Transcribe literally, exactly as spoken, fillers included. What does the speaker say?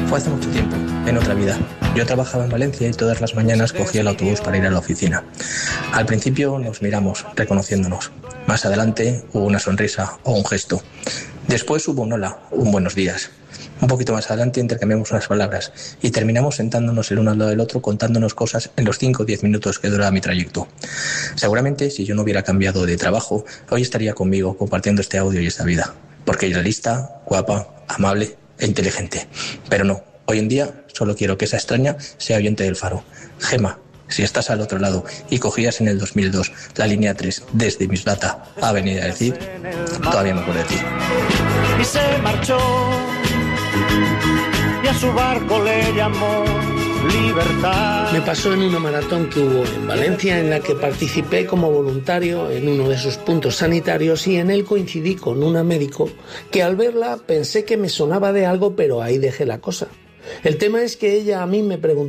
Fue hace mucho tiempo, en otra vida. Yo trabajaba en Valencia y todas las mañanas cogía el autobús para ir a la oficina. Al principio nos miramos, reconociéndonos. Más adelante hubo una sonrisa o un gesto. Después hubo un hola, un buenos días. Un poquito más adelante intercambiamos unas palabras y terminamos sentándonos el uno al lado del otro contándonos cosas en los cinco o diez minutos que duraba mi trayecto. Seguramente si yo no hubiera cambiado de trabajo, hoy estaría conmigo compartiendo este audio y esta vida. Porque ella era lista, guapa, amable e inteligente. Pero no, hoy en día solo quiero que esa extraña sea oyente del Faro. Gema, si estás al otro lado y cogías en el dos mil dos la línea tres desde Mislata a Avenida del Cid, todavía me acuerdo de ti. Y se marchó y a su barco le llamó Libertad. Me pasó en una maratón que hubo en Valencia en la que participé como voluntario en uno de esos puntos sanitarios y en él coincidí con una médico que al verla pensé que me sonaba de algo, pero ahí dejé la cosa. El tema es que ella a mí me preguntó